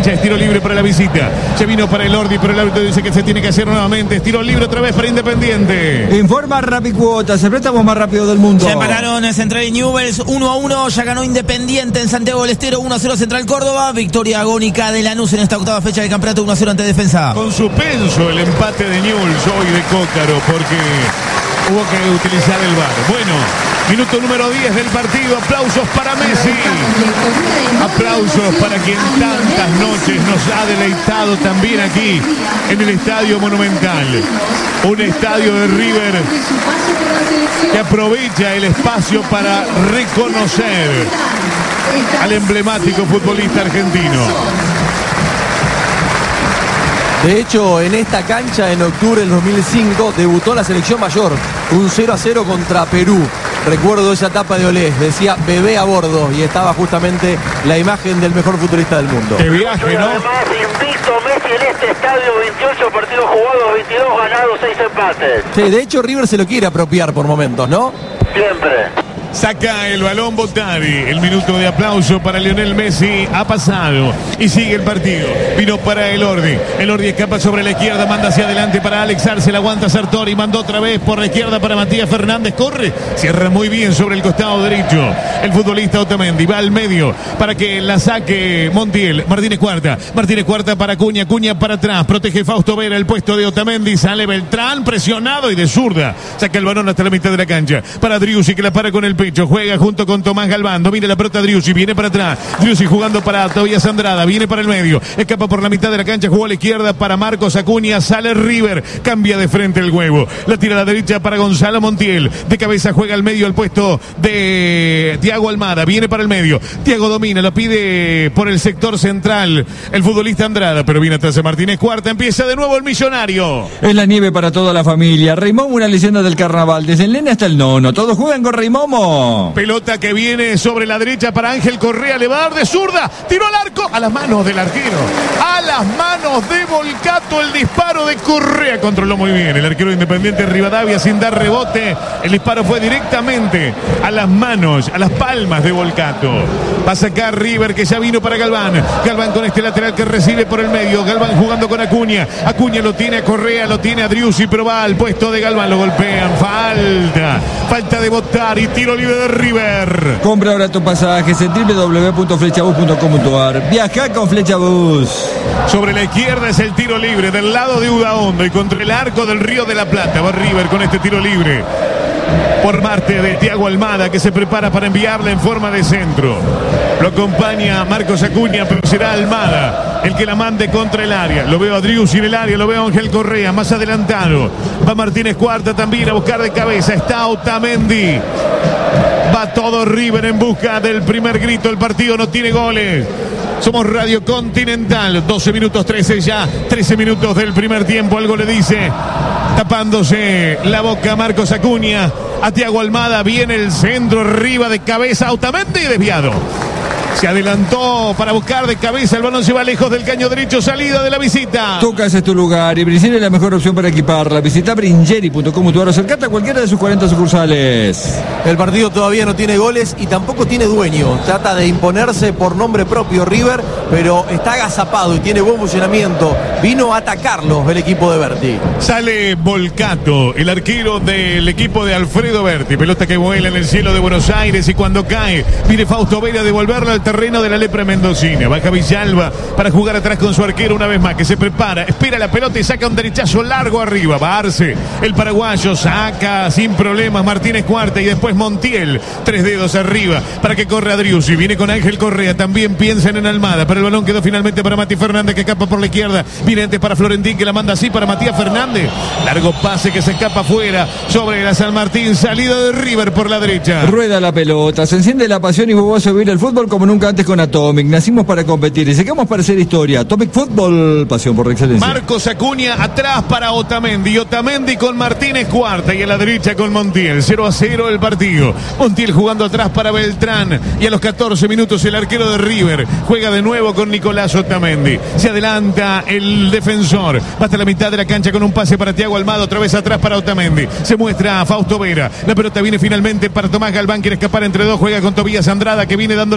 cancha. Es tiro libre para la visita. Se vino para el Ordi, pero el árbitro dice que se tiene que hacer nuevamente. Es tiro libre otra vez para Independiente. Informa Rapicuotas, el préstamo más rápido del mundo. Se empataron Central y Newell's 1-1. Ya ganó Independiente en Santiago del Estero 1-0 Central Córdoba. Victoria agónica de Lanús en esta octava fecha del campeonato 1-0 ante Defensa. Con suspenso el empate de Newell's hoy de Cócaro porque hubo que utilizar el VAR. Bueno, minuto número 10 del partido. Aplausos para Messi. Aplausos para quien tantas noches nos ha deleitado también aquí en el Estadio Monumental. Un estadio de River que aprovecha el espacio para reconocer al emblemático futbolista argentino. De hecho, en esta cancha, en octubre del 2005, debutó la selección mayor. Un 0-0 contra Perú. Recuerdo esa etapa de Olés, decía bebé a bordo y estaba justamente la imagen del mejor futbolista del mundo. ¡Qué viaje!, ¿no? Además, invicto Messi en este estadio, 28 partidos jugados, 22 ganados, 6 empates. Sí, de hecho River se lo quiere apropiar por momentos, ¿no? Siempre. Saca el balón Bottari. El minuto de aplauso para Lionel Messi ha pasado y sigue el partido. Vino para el Ordi. El Ordi escapa sobre la izquierda, manda hacia adelante para Alex Arce, la aguanta Sartori, mandó otra vez por la izquierda para Matías Fernández, corre, cierra muy bien sobre el costado derecho. El futbolista Otamendi va al medio para que la saque Montiel. Martínez Cuarta para Cuña para atrás, protege Fausto Vera el puesto de Otamendi, sale Beltrán presionado y de zurda saca el balón hasta la mitad de la cancha para Driussi, que la para con el pecho, juega junto con Tomás Galván, domina la pelota Driussi, viene para atrás, Driussi jugando para Tobías Andrada, viene para el medio, escapa por la mitad de la cancha, jugó a la izquierda para Marcos Acuña, sale River, cambia de frente el huevo, la tira a la derecha para Gonzalo Montiel, de cabeza juega al medio al puesto de Thiago Almada, viene para el medio, Thiago domina, lo pide por el sector central el futbolista Andrada, pero viene atrás de Martínez Cuarta, empieza de nuevo el millonario. Es la nieve para toda la familia. Reymomo, una leyenda del carnaval, desde el nene hasta el nono, todos juegan con Reymomo. Pelota que viene sobre la derecha para Ángel Correa, le va a dar de zurda, tiró al arco, a las manos del arquero, a las manos de Volcato, el disparo de Correa, controló muy bien el arquero de Independiente Rivadavia sin dar rebote, el disparo fue directamente a las manos, a las palmas de Volcato. Va a sacar River, que ya vino para Galván con este lateral que recibe por el medio, Galván jugando con Acuña lo tiene a Correa, lo tiene a Driussi, pero va al puesto de Galván, lo golpean, falta de Bottari, tiro libre de River. Compra ahora tu pasajes en www.flechabus.com.ar. Viaja con Flechabus. Sobre la izquierda es el tiro libre del lado de Udaondo y contra el arco del Río de la Plata. Va River con este tiro libre por parte de Thiago Almada, que se prepara para enviarla en forma de centro. Lo acompaña Marcos Acuña, pero será Almada el que la mande contra el área. Lo veo a Driussi en el área, lo veo a Ángel Correa más adelantado. Va Martínez Cuarta también a buscar de cabeza. Está Otamendi. Va todo River en busca del primer grito. El partido no tiene goles. Somos Radio Continental. 12 minutos 13 ya. 13 minutos del primer tiempo. Algo le dice, tapándose la boca, Marcos Acuña. A Thiago Almada viene el centro arriba de cabeza. Otamendi desviado. Se adelantó para buscar de cabeza, el balón se va lejos del caño derecho, salida de la visita. Tu casa es tu lugar y Bringeri es la mejor opción para equiparla. Visita bringeri.com.ar o acercate a cualquiera de sus 40 sucursales. El partido todavía no tiene goles y tampoco tiene dueño. Trata de imponerse por nombre propio River, pero está agazapado y tiene buen funcionamiento. Vino a atacarlo el equipo de Berti. Sale Volcato, el arquero del equipo de Alfredo Berti. Pelota que vuela en el cielo de Buenos Aires y cuando cae, viene Fausto Vera a devolverla al terreno de la lepra mendocina. Baja Villalba para jugar atrás con su arquero una vez más, que se prepara, espera la pelota y saca un derechazo largo arriba. Va Arce, el paraguayo, saca sin problemas Martínez Cuarta y después Montiel, 3 dedos arriba para que corra Driussi. Viene con Ángel Correa, también piensan en Almada, pero el balón quedó finalmente para Mati Fernández, que escapa por la izquierda. Viene antes para Florentín, que la manda así para Matías Fernández. Largo pase que se escapa afuera sobre la San Martín, salida de River por la derecha. Rueda la pelota, se enciende la pasión y vos vas a vivir el fútbol como nunca antes con Atomic. Nacimos para competir y llegamos para hacer historia. Atomic Fútbol, pasión por excelencia. Marcos Acuña atrás para Otamendi. Otamendi con Martínez Cuarta y a la derecha con Montiel. 0-0 el partido. Montiel jugando atrás para Beltrán y a los 14 minutos el arquero de River juega de nuevo con Nicolás Otamendi. Se adelanta el defensor. Va hasta la mitad de la cancha con un pase para Thiago Almada. Otra vez atrás para Otamendi. Se muestra a Fausto Vera. La pelota viene finalmente para Tomás Galván. Quiere escapar entre dos. Juega con Tobías Andrada, que viene dando la vuelta.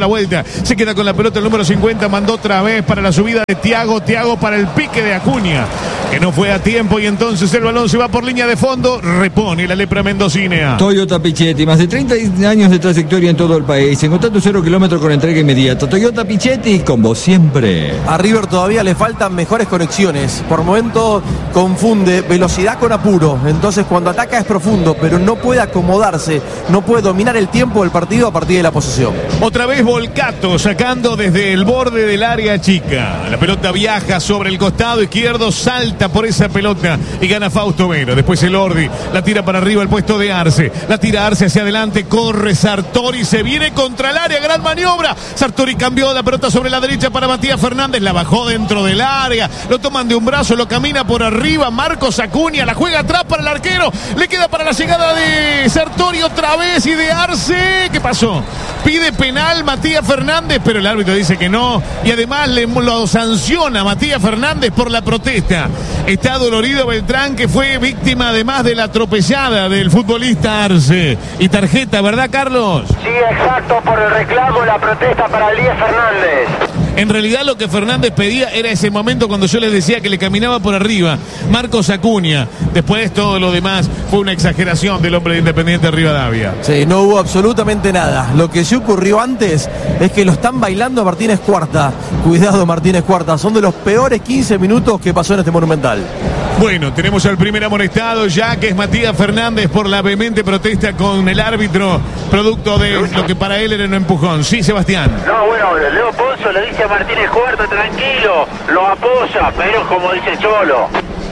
Se queda con la pelota el número 50. Mandó otra vez para la subida de Thiago. Thiago para el pique de Acuña, que no fue a tiempo, y entonces el balón se va por línea de fondo. Repone la lepra mendocina. Toyota Pichetti, más de 30 años de trayectoria en todo el país. Encontrando 0 kilómetros con entrega inmediata. Toyota Pichetti, con vos siempre. A River todavía le faltan mejores conexiones. Por momentos confunde velocidad con apuro. Entonces cuando ataca es profundo, pero no puede acomodarse, no puede dominar el tiempo del partido a partir de la posesión. Otra vez Volcato sacando desde el borde del área chica. La pelota viaja sobre el costado izquierdo, salta por esa pelota y gana Fausto Vera. Después el Ordi la tira para arriba el puesto de Arce. La tira Arce hacia adelante, corre Sartori, se viene contra el área, gran maniobra. Sartori cambió la pelota sobre la derecha para Matías Fernández, la bajó dentro del área, lo toman de un brazo, lo camina por arriba. Marcos Acuña la juega atrás para el arquero, le queda para la llegada de Sartori otra vez y de Arce. ¿Qué pasó? Pide penal Matías Fernández, pero el árbitro dice que no, y además lo sanciona Matías Fernández por la protesta. Está dolorido Beltrán, que fue víctima además de la atropellada del futbolista Arce. Y tarjeta, ¿verdad, Carlos? Sí, exacto, por el reclamo, la protesta para Elías Fernández. En realidad lo que Fernández pedía era ese momento cuando yo les decía que le caminaba por arriba Marcos Acuña. Después todo lo demás fue una exageración del hombre de Independiente Rivadavia. Sí, no hubo absolutamente nada. Lo que sí ocurrió antes es que lo están bailando a Martínez Cuarta. Cuidado, Martínez Cuarta, son de los peores 15 minutos que pasó en este Monumental. Bueno, tenemos al primer amonestado ya, que es Matías Fernández, por la vehemente protesta con el árbitro, producto de lo que para él era un empujón. Sí, Sebastián. No, bueno, Leo Ponzo le dice a Martínez Cuarta, tranquilo, lo apoya, pero como dice Cholo.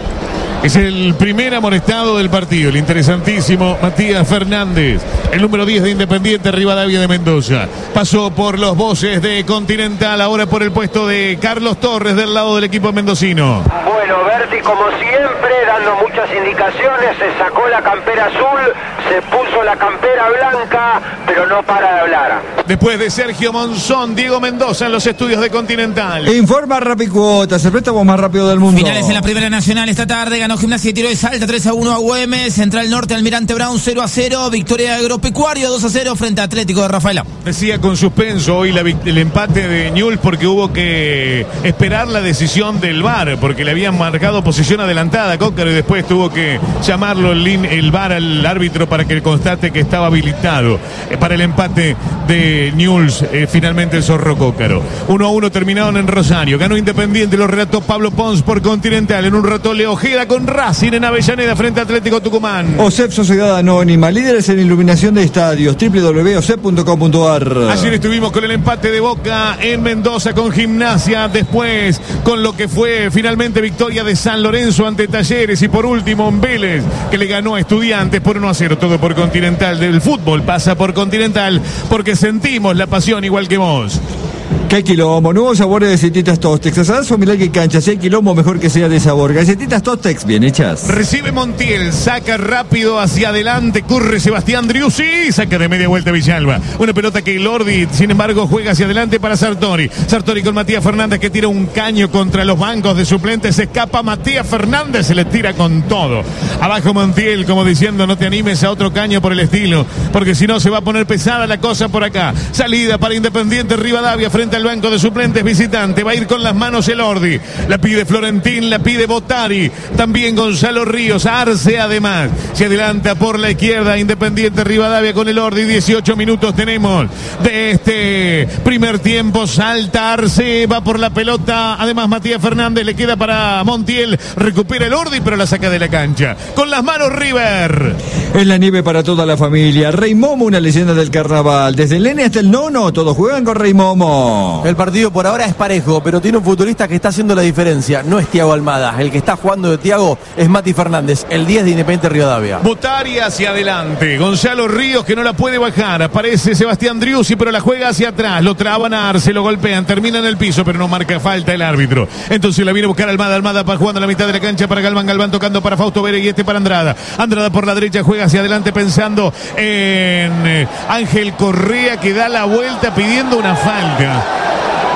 Es el primer amonestado del partido, el interesantísimo Matías Fernández, el número 10 de Independiente Rivadavia de Mendoza. Pasó por los voces de Continental, ahora por el puesto de Carlos Torres del lado del equipo mendocino. Bueno, Berti, como siempre, dando muchas indicaciones, se sacó la campera azul, se puso la campera blanca, pero no para de hablar. Después de Sergio Monzón, Diego Mendoza en los estudios de Continental. Informa Rapicuotas, el préstamo más rápido del mundo. Finales en la Primera Nacional esta tarde, ganó Gimnasia y Tiro de Salta 3-1 a Güemes, Central Norte Almirante Brown 0-0, victoria de Agropecuario 2-0 frente a Atlético de Rafaela. Decía con suspenso hoy el empate de Newell's porque hubo que esperar la decisión del VAR, porque le habían marcado posición adelantada a Cócaro y después tuvo que llamarlo el VAR al árbitro para que constate que estaba habilitado para el empate de Newell's, finalmente el Zorro Cócaro. 1-1 terminaron en Rosario, ganó Independiente, lo relató Pablo Pons por Continental. En un rato Leo Ojeda con Racing en Avellaneda frente a Atlético Tucumán. OSEP Sociedad Anónima, líderes en iluminación de estadios, www.osep.com.ar. Ayer estuvimos con el empate de Boca en Mendoza con Gimnasia, después con lo que fue finalmente victoria de San Lorenzo ante Talleres y por último en Vélez, que le ganó a Estudiantes por 1-0. Todo por Continental. Del fútbol pasa por Continental porque sentimos la pasión igual que vos. ¿Qué quilombo? Nuevos sabores de galletitas Tostex. Asadas o milagre cancha. Si hay quilombo, mejor que sea de sabor. Galletitas Tostex, bien hechas. Recibe Montiel, saca rápido hacia adelante, corre Sebastián Driussi, saca de media vuelta Villalba. Una pelota que Lordi, sin embargo, juega hacia adelante para Sartori. Sartori con Matías Fernández, que tira un caño contra los bancos de suplentes. Se escapa Matías Fernández, se le tira con todo. Abajo Montiel, como diciendo, no te animes a otro caño por el estilo, porque si no se va a poner pesada la cosa por acá. Salida para Independiente Rivadavia frente al banco de suplentes visitante. Va a ir con las manos el Ordi. La pide Florentín, la pide Botari. También Gonzalo Ríos. Arce además. Se adelanta por la izquierda Independiente Rivadavia con el Ordi. 18 minutos tenemos de este primer tiempo. Salta Arce. Va por la pelota. Además Matías Fernández. Le queda para Montiel. Recupera el Ordi, pero la saca de la cancha. Con las manos River. Es la nieve para toda la familia. Rey Momo, una leyenda del carnaval. Desde el nene hasta el nono, todos juegan con Rey Momo. El partido por ahora es parejo, pero tiene un futbolista que está haciendo la diferencia. No es Thiago Almada. El que está jugando de Thiago es Mati Fernández, el 10 de Independiente Rivadavia. Botari hacia adelante. Gonzalo Ríos, que no la puede bajar. Aparece Sebastián Driussi, pero la juega hacia atrás. Lo traban a Arce, lo golpean. Termina en el piso, pero no marca falta el árbitro. Entonces la viene a buscar Almada. Almada para jugando a la mitad de la cancha para Galván. Galván tocando para Fausto Vera y para Andrada. Andrada por la derecha juega hacia adelante pensando en Ángel Correa, que da la vuelta pidiendo una falta.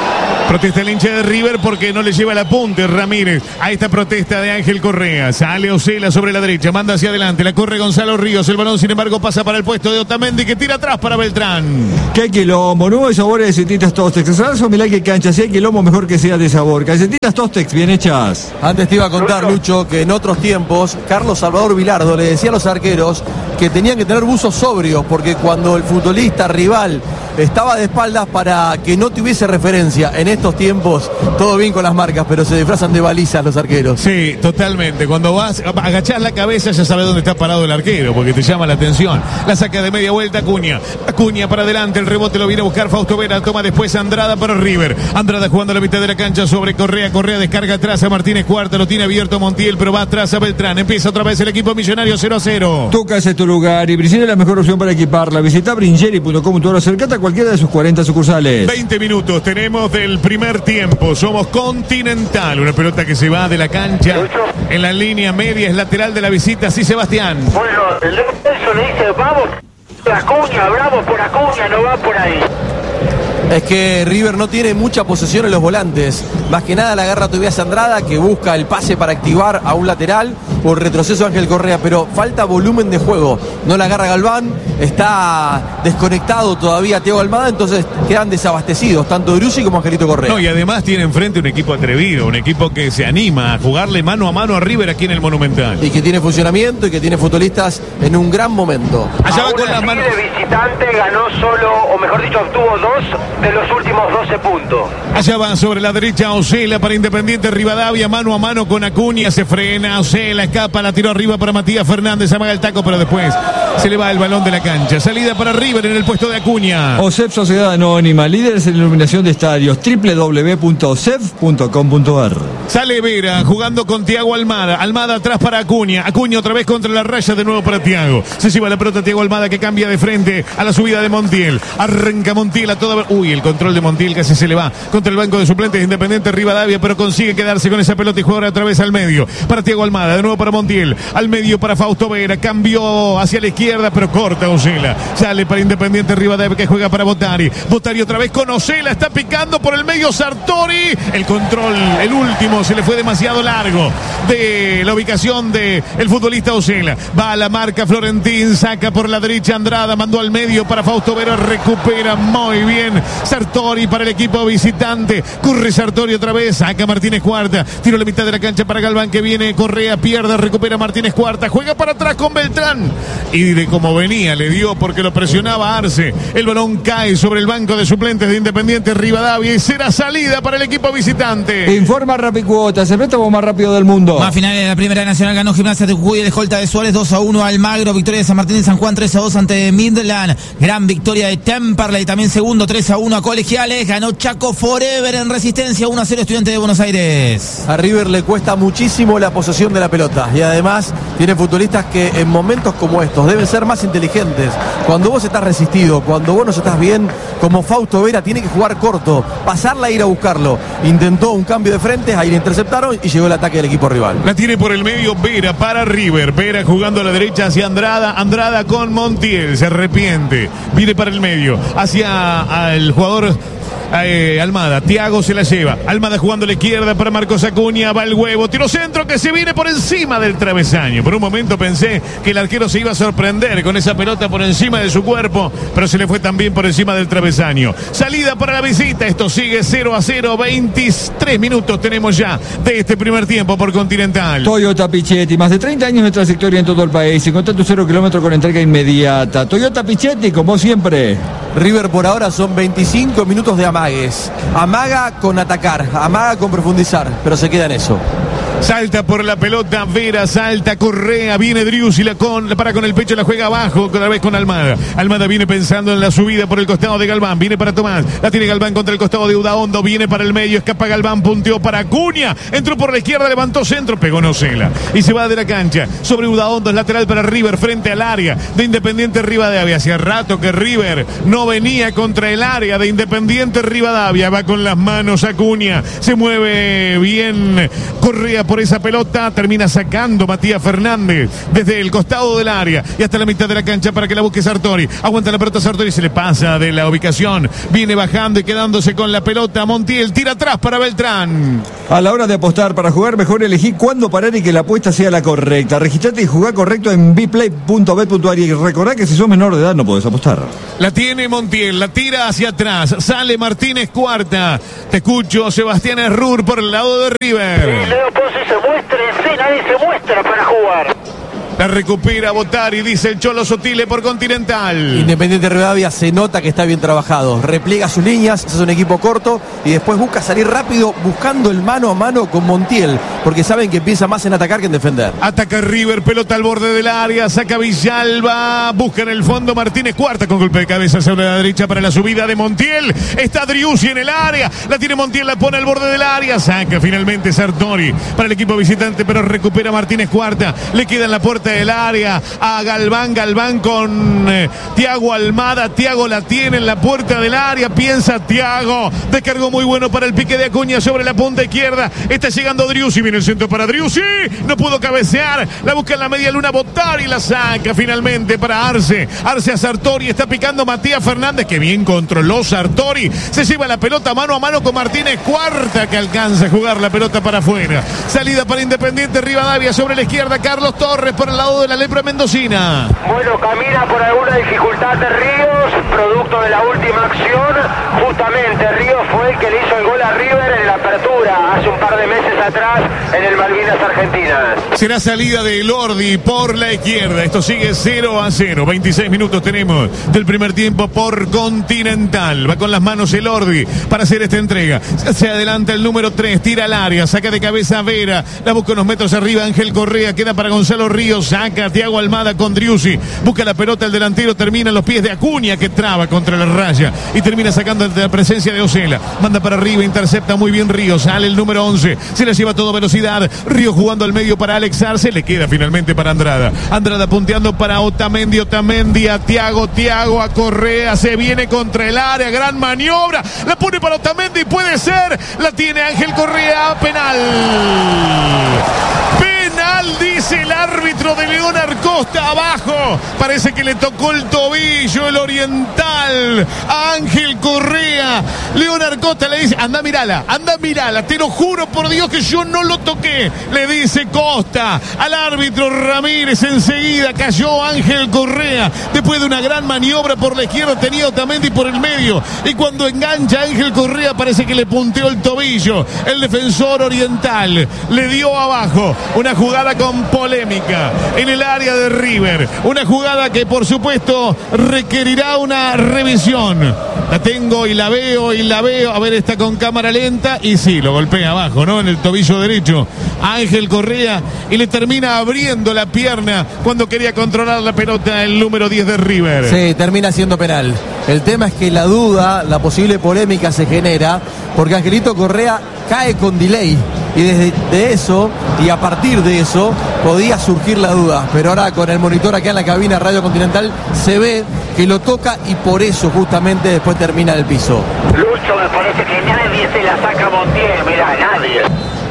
Protesta el hincha de River porque no le lleva el apunte Ramírez a esta protesta de Ángel Correa. Sale Osela sobre la derecha, manda hacia adelante, la corre Gonzalo Ríos. El balón, sin embargo, pasa para el puesto de Otamendi, que tira atrás para Beltrán. Qué quilombo, nuevo de sabores de Galletitas Tostex. Excelso, mirá que cancha, si hay quilombo, mejor que sea de sabor. Galletitas Tostex, bien hechas. Antes te iba a contar, Lucho, que en otros tiempos Carlos Salvador Vilardo le decía a los arqueros que tenían que tener buzos sobrios, porque cuando el futbolista rival estaba de espaldas, para que no tuviese referencia. En estos tiempos todo bien con las marcas, pero se disfrazan de balizas los arqueros. Sí, totalmente. Cuando vas, agachás la cabeza, ya sabes dónde está parado el arquero, porque te llama la atención. La saca de media vuelta Acuña. Acuña para adelante, el rebote lo viene a buscar Fausto Vera, toma después Andrada para River. Andrada jugando a la mitad de la cancha sobre Correa. Correa descarga atrás a Martínez Cuarta, lo tiene abierto Montiel, pero va atrás a Beltrán. Empieza otra vez el equipo millonario 0-0. Tu casa es tu lugar y Bringeri es la mejor opción para equiparla. Visita bringeri.com.ar o acercate a cualquiera de sus 40 sucursales. 20 minutos tenemos del primer tiempo. Somos Continental. Una pelota que se va de la cancha en la línea media, es lateral de la visita. Sí, Sebastián. Bueno, el Nelson le dice, vamos por Acuña, bravo por Acuña, no va por ahí. Es que River no tiene mucha posesión en los volantes. Más que nada la agarra Tobias Andrada, que busca el pase para activar a un lateral, o el retroceso de Ángel Correa, pero falta volumen de juego. No la agarra Galván, está desconectado todavía Thiago Almada, entonces quedan desabastecidos, tanto Driussi como Angelito Correa. No, y además tiene enfrente un equipo atrevido, un equipo que se anima a jugarle mano a mano a River aquí en el Monumental. Y que tiene funcionamiento y que tiene futbolistas en un gran momento. Allá va con las manos. De visitante ganó solo, o mejor dicho, obtuvo 2 de los últimos 12 puntos. Allá va sobre la derecha Osela para Independiente Rivadavia, mano a mano con Acuña, se frena Osela, escapa, la tiró arriba para Matías Fernández, amaga el taco, pero después se le va el balón de la cancha. Salida para River en el puesto de Acuña. OSEF Sociedad Anónima, líderes en iluminación de estadios, www.osef.com.ar. Sale Vera jugando con Thiago Almada. Almada atrás para Acuña. Acuña otra vez contra la raya, de nuevo para Thiago. Se lleva la pelota Thiago Almada, que cambia de frente a la subida de Montiel. Arranca Montiel a toda. Uy, el control de Montiel casi se le va contra el banco de suplentes de Independiente Rivadavia, pero consigue quedarse con esa pelota y jugar otra vez al medio. Para Thiago Almada, de nuevo para Montiel. Al medio para Fausto Vera. Cambió hacia la izquierda, pero corta Osela. Sale para Independiente Rivadavia, que juega para Botari. Botari otra vez con Osela. Está picando por el medio Sartori. El control, el último, se le fue demasiado largo de la ubicación de el futbolista Osela. Va a la marca Florentín, saca por la derecha Andrada, mandó al medio para Fausto Vera, recupera muy bien Sartori para el equipo visitante. Corre Sartori otra vez, saca Martínez Cuarta, tiro a la mitad de la cancha para Galván, que viene Correa, pierde, recupera Martínez Cuarta, juega para atrás con Beltrán, y de como venía le dio porque lo presionaba Arce. El balón cae sobre el banco de suplentes de Independiente Rivadavia y será salida para el equipo visitante. Informa Rapicuotas, el préstamo más rápido del mundo. Más finales de la Primera Nacional, ganó Gimnasia de Jujuy de Escolta de Suárez 2-1 Almagro, victoria de San Martín de San Juan 3-2 ante Midland, gran victoria de Temperley, también segundo 3-1 a Colegiales, ganó Chaco Forever en Resistencia 1-0 Estudiantes de Buenos Aires. A River le cuesta muchísimo la posesión de la pelota y además tiene futbolistas que en momentos como estos deben ser más inteligentes. Cuando vos estás resistido, cuando vos no estás bien, como Fausto Vera, tiene que jugar corto, pasarla e ir a buscarlo. Intentó un cambio de frente, ahí le interceptaron y llegó el ataque del equipo rival. La tiene por el medio Vera para River. Vera jugando a la derecha hacia Andrada. Andrada con Montiel. Se arrepiente. Viene para el medio. Hacia el jugador Almada. Thiago se la lleva. Almada jugando a la izquierda para Marcos Acuña. Va el huevo. Tiro centro que se viene por encima del travesaño. Por un momento pensé que el arquero se iba a sorprender con esa pelota por encima de su cuerpo, pero se le fue también por encima del travesaño. Salida para la visita. Esto sigue 0-0. 23 minutos tenemos ya de este primer tiempo por Continental. Toyota Pichetti, más de 30 años de trayectoria en todo el país. Encontrá tu 0 kilómetro con entrega inmediata. Toyota Pichetti, como siempre. River por ahora son 25 minutos de amagues. Amaga con atacar, amaga con profundizar, pero se queda en eso. Salta por la pelota Vera, salta Correa, viene Driussi, la para con el pecho, la juega abajo, otra vez con Almada. Almada viene pensando en la subida por el costado de Galván, viene para Tomás, la tiene Galván contra el costado de Udaondo, viene para el medio, escapa Galván, punteó para Acuña, entró por la izquierda, levantó centro, pegó Osela y se va de la cancha. Sobre Udaondo, es lateral para River, frente al área de Independiente Rivadavia. Hacía rato que River no venía contra el área de Independiente Rivadavia. Va con las manos Acuña, se mueve bien Correa por esa pelota, termina sacando Matías Fernández desde el costado del área y hasta la mitad de la cancha para que la busque Sartori. Aguanta la pelota Sartori, se le pasa de la ubicación, viene bajando y quedándose con la pelota. Montiel tira atrás para Beltrán. A la hora de apostar para jugar, mejor elegí cuándo parar y que la apuesta sea la correcta. Registrate y jugá correcto en bplay.bet.ar y recordá que si sos menor de edad no podés apostar. La tiene Montiel, la tira hacia atrás, sale Martínez Cuarta. Te escucho, Sebastián Errur por el lado de River. Sí, Leo Pozzi se muestra en escena, nadie se muestra para jugar. La recupera Botari, dice el Cholo Sotile por Continental. Independiente Rivadavia se nota que está bien trabajado. Repliega sus líneas, es un equipo corto y después busca salir rápido buscando el mano a mano con Montiel, porque saben que empieza más en atacar que en defender. Ataca River, pelota al borde del área, saca Villalba, busca en el fondo Martínez Cuarta con golpe de cabeza sobre la derecha para la subida de Montiel. Está Driussi en el área, la tiene Montiel, la pone al borde del área, saca finalmente Sartori para el equipo visitante, pero recupera Martínez Cuarta, le queda en la puerta del área a Galván con Thiago Almada. Thiago la tiene en la puerta del área, piensa Thiago, descargó muy bueno para el pique de Acuña sobre la punta izquierda, está llegando Driussi, viene el centro para Driussi, no pudo cabecear, la busca en la media luna Botari y la saca finalmente para Arce a Sartori, está picando Matías Fernández, que bien controló Sartori, se lleva la pelota mano a mano con Martínez Cuarta, que alcanza a jugar la pelota para afuera, salida para Independiente Rivadavia sobre la izquierda, Carlos Torres por el lado de la lepra mendocina. Bueno, camina por alguna dificultad de Ríos, producto de la última acción. Justamente Ríos fue el que le hizo el gol a River en la apertura hace un par de meses atrás en el Malvinas Argentinas. Será salida de Elordi por la izquierda. Esto sigue 0-0. 26 minutos tenemos del primer tiempo por Continental. Va con las manos Elordi para hacer esta entrega. Se adelanta el número 3, tira al área, saca de cabeza a Vera, la busca unos metros arriba Ángel Correa, queda para Gonzalo Ríos, saca a Thiago Almada con Driussi, busca la pelota el delantero, termina en los pies de Acuña, que traba contra la raya y termina sacando de la presencia de Osela, manda para arriba, intercepta muy bien Ríos, sale el número 11, se la lleva a toda velocidad, Ríos jugando al medio para Alex Arce, le queda finalmente para Andrada punteando para Otamendi a Thiago a Correa, se viene contra el área, gran maniobra, la pone para Otamendi, puede ser, la tiene Ángel Correa, penal, dice el árbitro de León Arcosta, abajo, parece que le tocó el tobillo el oriental a Ángel Correa. León Arcosta le dice, anda mirala, te lo juro por Dios que yo no lo toqué, le dice Costa al árbitro Ramírez. Enseguida cayó Ángel Correa después de una gran maniobra por la izquierda, tenía Otamendi por el medio y cuando engancha Ángel Correa parece que le punteó el tobillo el defensor oriental, le dio abajo. Una jugada con polémica en el área de River, una jugada que por supuesto requerirá una revisión. La tengo y la veo, a ver, está con cámara lenta y sí, lo golpea abajo, ¿no? En el tobillo derecho a Ángel Correa y le termina abriendo la pierna cuando quería controlar la pelota el número 10 de River. Sí, termina siendo penal. El tema es que la duda, la posible polémica se genera porque Angelito Correa cae con delay y desde eso y a partir de eso podía surgir la duda, pero ahora con el monitor acá en la cabina Radio Continental se ve que lo toca y por eso justamente después termina en el piso. Lucho, me parece que nadie se la saca a Montiel, mirá, nadie.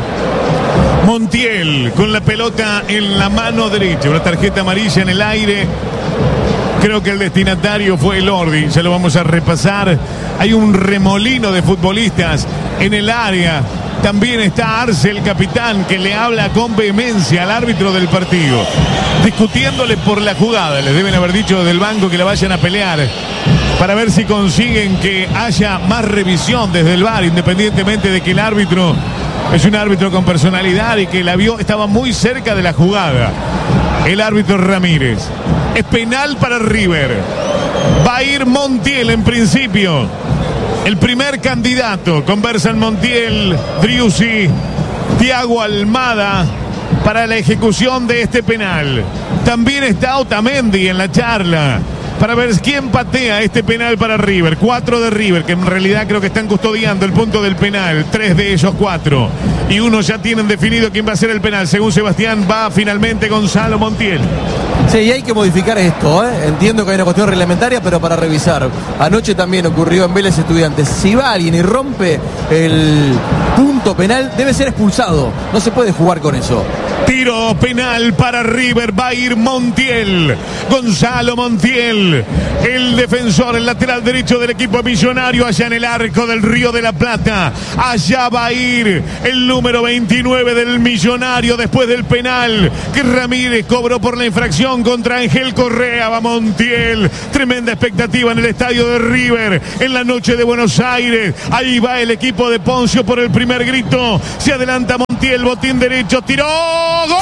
Montiel con la pelota en la mano derecha, una tarjeta amarilla en el aire. Creo que el destinatario fue Elordi, ya lo vamos a repasar. Hay un remolino de futbolistas en el área. También está Arce, el capitán, que le habla con vehemencia al árbitro del partido, discutiéndole por la jugada. Les deben haber dicho del banco que la vayan a pelear para ver si consiguen que haya más revisión desde el VAR, independientemente de que el árbitro es un árbitro con personalidad y que la vio, estaba muy cerca de la jugada. El árbitro Ramírez. Es penal para River. Va a ir Montiel en principio. El primer candidato, conversan Montiel, Driussi, Thiago Almada para la ejecución de este penal. También está Otamendi en la charla. para ver quién patea este penal para River. 4 de River, que en realidad creo que están custodiando el punto del penal. 3 de ellos, 4. Y uno ya tienen definido quién va a ser el penal. Según Sebastián, va finalmente Gonzalo Montiel. Sí, y hay que modificar esto, ¿eh? Entiendo que hay una cuestión reglamentaria, pero para revisar. Anoche también ocurrió en Vélez Estudiantes. Si va alguien y rompe el punto penal, debe ser expulsado. No se puede jugar con eso. Tiro penal para River, va a ir Montiel, Gonzalo Montiel, el defensor, el lateral derecho del equipo millonario, allá en el arco del Río de la Plata. Allá va a ir el número 29 del Millonario después del penal que Ramírez cobró por la infracción contra Ángel Correa. Va Montiel, tremenda expectativa en el estadio de River en la noche de Buenos Aires. Ahí va el equipo de Poncio por el primer grito, se adelanta Montiel, botín derecho, tiró, ¡gol!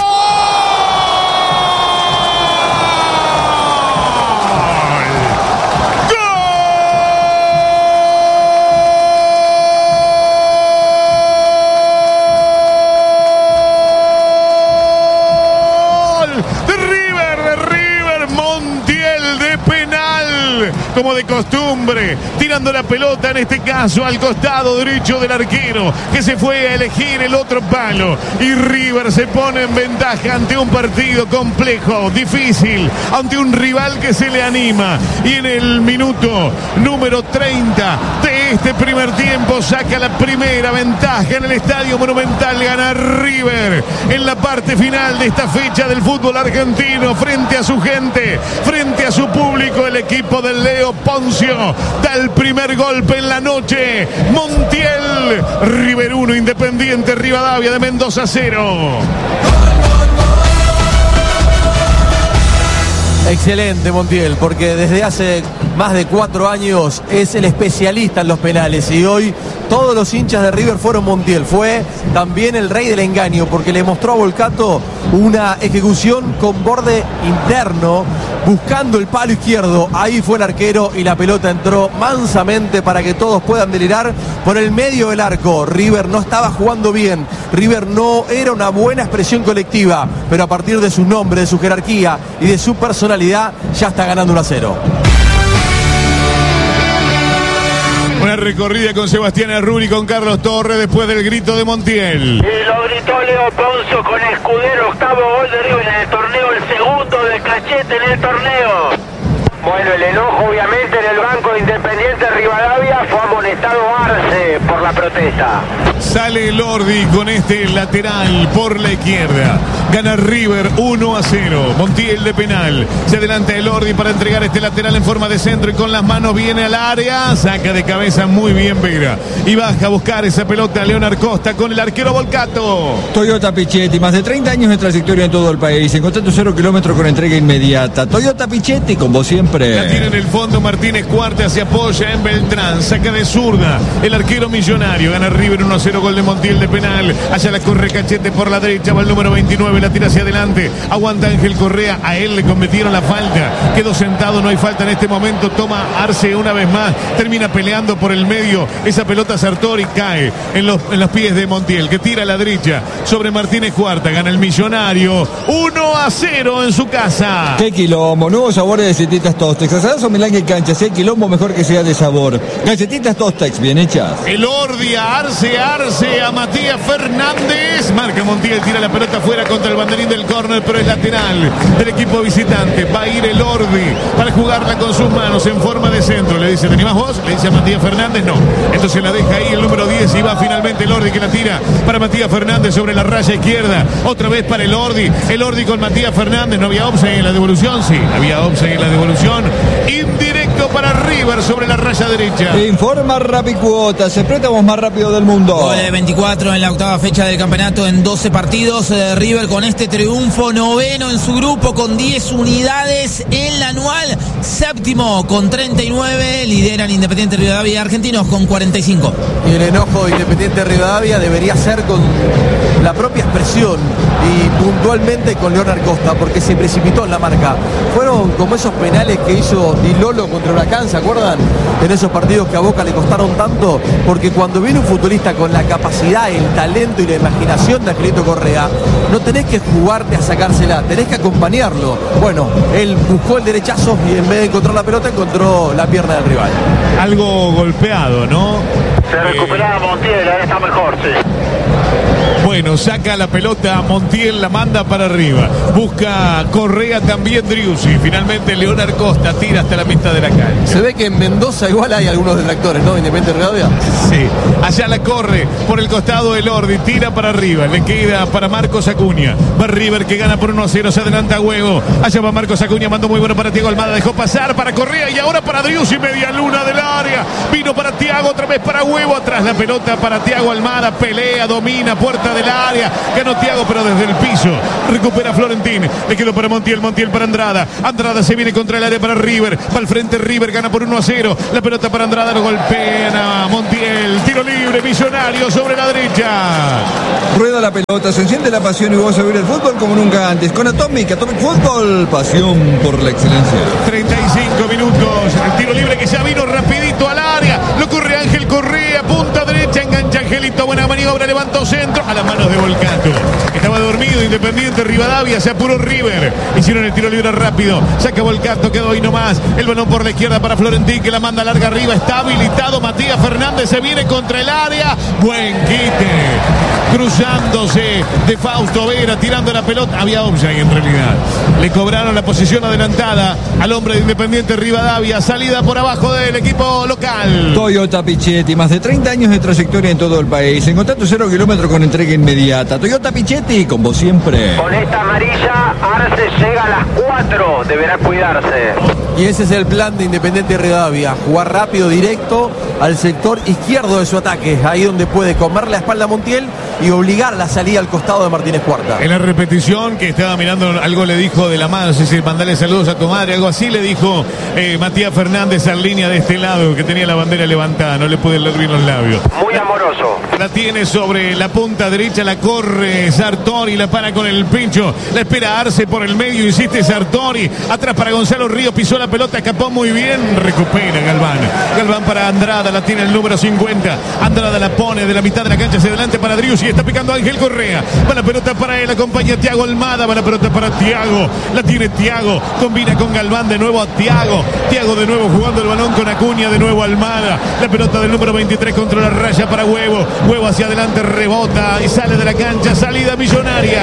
Como de costumbre, tirando la pelota en este caso al costado derecho del arquero, que se fue a elegir el otro palo, y River se pone en ventaja ante un partido complejo, difícil, ante un rival que se le anima, y en el minuto número 30 de este primer tiempo saca la primera ventaja en el Estadio Monumental. Gana River en la parte final de esta fecha del fútbol argentino, frente a su gente, frente a su público. El equipo del Leo Poncio da el primer golpe en la noche. Montiel, River 1, Independiente Rivadavia de Mendoza 0. Excelente Montiel, porque desde hace más de 4 años es el especialista en los penales, y hoy todos los hinchas de River fueron Montiel. Fue también el rey del engaño, porque le mostró a Volcato una ejecución con borde interno, buscando el palo izquierdo. Ahí fue el arquero y la pelota entró mansamente para que todos puedan delirar por el medio del arco. River no estaba jugando bien, River no era una buena expresión colectiva, pero a partir de su nombre, de su jerarquía y de su personalidad, ya está ganando 1-0. Una recorrida con Sebastián Arruri, con Carlos Torres, después del grito de Montiel. Y lo gritó Leo Poncio con Escudero, 8º gol de River en el torneo, el segundo de Cachete en el torneo. Bueno, el enojo obviamente en el banco de Independiente Rivadavia, fue amonestado Arce por la protesta. Sale Elordi con este lateral por la izquierda. Gana River 1-0. Montiel de penal. Se adelanta Elordi para entregar este lateral en forma de centro y con las manos viene al área. Saca de cabeza muy bien Vera. Y baja a buscar esa pelota Leonard Costa con el arquero Volcato. Toyota Pichetti, más de 30 años de trayectoria en todo el país. Encontrando 0 kilómetros con entrega inmediata. Toyota Pichetti, con vos siempre. La tiene en el fondo Martínez Cuarta, se apoya en Beltrán, saca de zurda el arquero Millonario. Gana River 1-0, gol de Montiel de penal. Allá la corre Cachete por la derecha, va el número 29, la tira hacia adelante, aguanta Ángel Correa, a él le cometieron la falta, quedó sentado, no hay falta en este momento. Toma Arce una vez más, termina peleando por el medio, esa pelota Sartori cae en los pies de Montiel, que tira a la derecha sobre Martínez Cuarta. Gana el Millonario 1-0 en su casa. Qué quilombo, nuevos sabores de galletitas Tostex. Asadazo Milán y cancha, si hay quilombo mejor que sea de sabor. Galletitas Tostex, bien hechas. Elordi a Arce a Matías Fernández. Marca Montiel, tira la pelota fuera contra el banderín del córner, pero es lateral del equipo visitante. Va a ir Elordi para jugarla con sus manos en forma de centro. Le dice, ¿te animás vos? Le dice a Matías Fernández, no. Entonces la deja ahí el número 10 y va finalmente Elordi, que la tira para Matías Fernández sobre la raya izquierda. Otra vez para Elordi con Matías Fernández. No había offside en la devolución, sí, había offside en la devolución. Indirecto para River sobre la raya derecha. Informa Rapicuotas, el préstamo más rápido del mundo. Gol de 24 en la octava fecha del campeonato en 12 partidos. River con este triunfo, 9º en su grupo con 10 unidades en la anual. 7º con 39. Lideran Independiente Rivadavia y Argentinos con 45. Y el enojo de Independiente Rivadavia debería ser con la propia expresión y puntualmente con Leonard Costa, porque se precipitó en la marca. Fueron como esos penales que hizo Di Lolo contra Huracán, ¿se acuerdan? En esos partidos que a Boca le costaron tanto, porque cuando viene un futbolista con la capacidad, el talento y la imaginación de Angelito Correa, no tenés que jugarte a sacársela, tenés que acompañarlo. Bueno, él buscó el derechazo y en vez de encontrar la pelota, encontró la pierna del rival. Algo golpeado, ¿no? Se recuperaba Montiel, ahora está mejor, sí. Bueno, saca la pelota, Montiel la manda para arriba. Busca Correa también Driussi. Finalmente Leonard Costa tira hasta la mitad de la cancha. Se ve que en Mendoza igual hay algunos detractores, ¿no? Independiente Rivadavia. Sí, allá la corre por el costado del Ordi, tira para arriba, le queda para Marcos Acuña. Va River que gana por 1-0, se adelanta Huevo. Allá va Marcos Acuña, mandó muy bueno para Thiago Almada, dejó pasar para Correa y ahora para Driussi, media luna del área. Vino para Thiago, otra vez para Huevo, atrás la pelota para Thiago Almada, pelea, domina, puerta del área. Ganó Thiago, pero desde el piso. Recupera Florentín, le quedó para Montiel, Montiel para Andrada. Andrada se viene contra el área para River. Va al frente River, gana por 1-0. La pelota para Andrada, lo golpean a Montiel. Tiro libre, Millonario sobre la derecha. Rueda la pelota, se enciende la pasión y vos a ver el fútbol como nunca antes. Con Atomic Fútbol, pasión por la excelencia. 35 minutos. El tiro libre que ya vino rapidito al área. Lo corre Ángel Correa, punta derecha, engancha Angelito. Buena maniobra, levantó centro a las manos de Volcato. Estaba dormido Independiente Rivadavia, se apuró River. Hicieron el tiro libre rápido. Saca Volcato, quedó ahí nomás. El balón por la izquierda para Florentín, que la manda larga arriba. Está habilitado Matías Fernández, se viene contra el área. Buen quite. Cruzándose de Fausto Vera, tirando la pelota. Había offside en realidad. Le cobraron la posición adelantada al hombre de Independiente Rivadavia. Salida por abajo del equipo local. Toyota Pichetti, más de 30 años de trayectoria en todo el país. En contacto 0 kilómetros con entrega inmediata. Toyota Pichetti, con vos siempre. Con esta amarilla, Arce llega a las 4, deberá cuidarse. Y ese es el plan de Independiente Rivadavia, jugar rápido, directo al sector izquierdo de su ataque, ahí donde puede comer la espalda a Montiel y obligar la salida al costado de Martínez Cuarta. En la repetición que estaba mirando, algo le dijo de la mano, no sé si mandale saludos a tu madre, algo así le dijo Matías Fernández en línea de este lado, que tenía la bandera levantada, no le pude leer bien los labios. Muy amoroso. La tiene sobre la punta derecha, la corre Sartori, la para con el pincho, la espera Arce por el medio, insiste Sartori, atrás para Gonzalo Ríos, pisó la pelota, escapó muy bien, recupera Galván. Galván para Andrada, la tiene el número 50. Andrada la pone de la mitad de la cancha hacia adelante para Driussi, está picando Ángel Correa. Va la pelota para él, acompaña a Thiago Almada, va la pelota para Thiago, la tiene Thiago, combina con Galván, de nuevo a Thiago. Thiago de nuevo jugando el balón con Acuña, de nuevo Almada. La pelota del número 23 contra la raya para Huevo. Huevo hacia adelante, rebota y sale de la cancha, salida millonaria.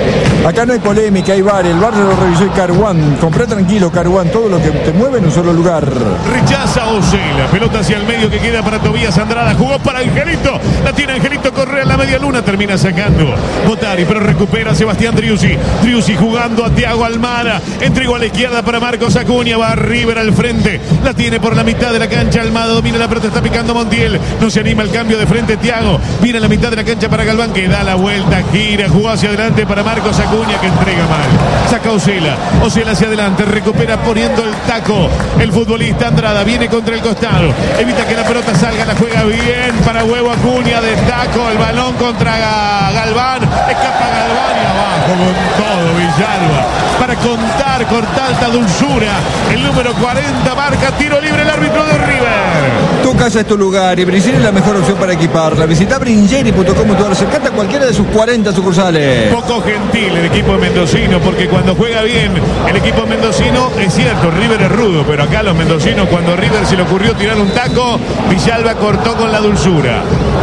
Acá no hay polémica, hay VAR. El VAR lo revisó y Caruán. Compré tranquilo, Caruán, todo lo que te mueve en un solo lugar. Rechaza Ocela, pelota hacia el medio que queda para Tobías Andrada, jugó para Angelito, la tiene Angelito Correa en la media luna, termina sacando Botari, pero recupera Sebastián Driussi. Driussi jugando a Thiago Almada, entregó a la izquierda para Marcos Acuña, va a River al frente, la tiene por la mitad de la cancha, Almada domina la pelota, está picando Montiel, no se anima el cambio de frente Thiago, viene a la mitad de la cancha para Galván, que da la vuelta, gira, jugó hacia adelante para Marcos Acuña, que entrega mal, saca Ocela hacia adelante, recupera poniendo el taco, el futbolista Andrada, viene contra el costado, evita que la pelota salga, la juega bien para Huevo Acuña, de taco, el balón contra Galván, escapa Galván y abajo con todo Villalba, para contar con tanta dulzura, el número 40 marca tiro libre el árbitro de River. Tu casa es tu lugar y Bringeri es la mejor opción para equiparla. Visita bringeri.com.ar, se encanta cualquiera de sus 40 sucursales. Poco gentil el equipo mendocino, porque cuando juega bien el equipo mendocino, es cierto, River es rudo, pero acá los mendocinos, cuando a River se le ocurrió tirar un taco, Villalba cortó con la dulzura.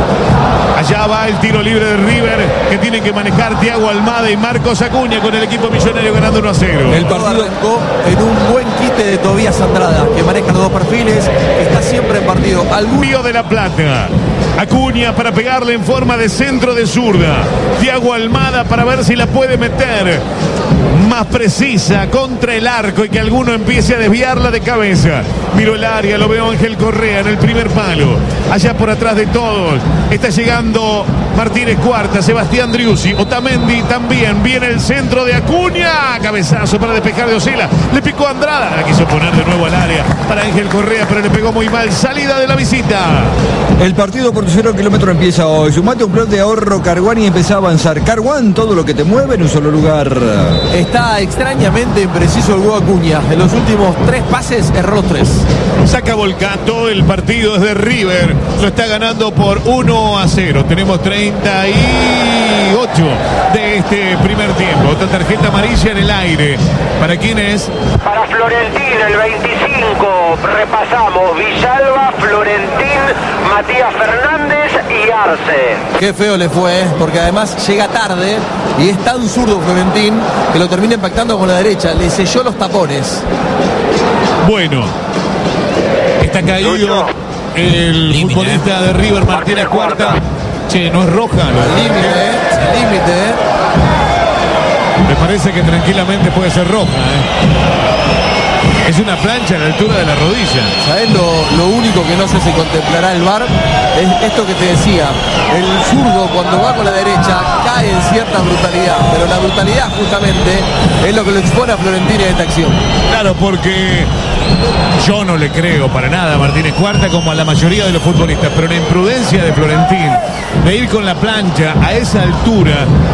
Allá va el tiro libre de River, que tienen que manejar Thiago Almada y Marcos Acuña con el equipo millonario ganando 1-0. El partido arrancó en un buen quite de Tobías Andrada, que maneja los dos perfiles, está siempre en partido. Río de la Plata. Acuña para pegarle en forma de centro de zurda. Thiago Almada para ver si la puede meter más precisa contra el arco y que alguno empiece a desviarla de cabeza. Miro el área, lo veo Ángel Correa en el primer palo. Allá por atrás de todos está llegando Martínez Cuarta, Sebastián Driussi, Otamendi también. Viene el centro de Acuña. Cabezazo para despejar de Osila. Le picó Andrada. La quiso poner de nuevo al área para Ángel Correa, pero le pegó muy mal. Salida de la visita. El partido por 0 kilómetros empieza hoy. Sumate un plan de ahorro Carguán y empezá a avanzar. Carguán, todo lo que te mueve en un solo lugar. Está extrañamente impreciso el huevo Acuña. En los últimos 3 pases erró los 3. Saca Volcato, el partido es de River. Lo está ganando por 1-0. Tenemos 38 de este primer tiempo. Otra tarjeta amarilla en el aire. ¿Para quién es? Para Florentín, el 25. Repasamos: Villalba, Florentín, Matías Fernández y Arce. Qué feo le fue, porque además llega tarde y es tan zurdo Florentín que lo termina impactando con la derecha. Le selló los tapones. Bueno, está caído el futbolista de River, Martínez Cuarta. Che, no es roja. Al límite. Me parece que tranquilamente puede ser roja. Es una plancha a la altura de la rodilla. ¿Sabés lo único que no sé si contemplará el VAR? Es esto que te decía. El zurdo cuando va con la derecha cae en cierta brutalidad. Pero la brutalidad justamente es lo que lo expone a Florentín en esta acción. Claro, porque yo no le creo para nada a Martínez Cuarta como a la mayoría de los futbolistas. Pero la imprudencia de Florentín de ir con la plancha a esa altura